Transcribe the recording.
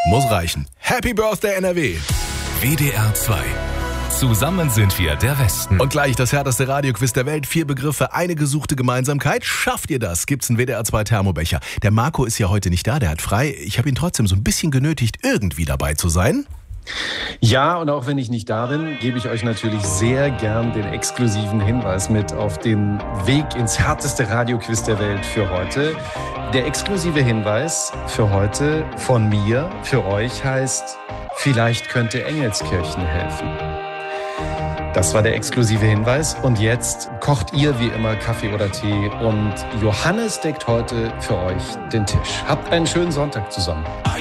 Muss reichen. Happy Birthday NRW. WDR 2. Zusammen sind wir der Westen. Und gleich das härteste Radioquiz der Welt. 4 Begriffe, eine gesuchte Gemeinsamkeit. Schafft ihr das? Gibt's einen WDR 2 Thermobecher. Der Marco ist ja heute nicht da, der hat frei. Ich habe ihn trotzdem so ein bisschen genötigt, irgendwie dabei zu sein. Ja, und auch wenn ich nicht da bin, gebe ich euch natürlich sehr gern den exklusiven Hinweis mit auf den Weg ins härteste Radioquiz der Welt für heute. Der exklusive Hinweis für heute von mir, für euch heißt, vielleicht könnte Engelskirchen helfen. Das war der exklusive Hinweis. Und jetzt kocht ihr wie immer Kaffee oder Tee und Johannes deckt heute für euch den Tisch. Habt einen schönen Sonntag zusammen.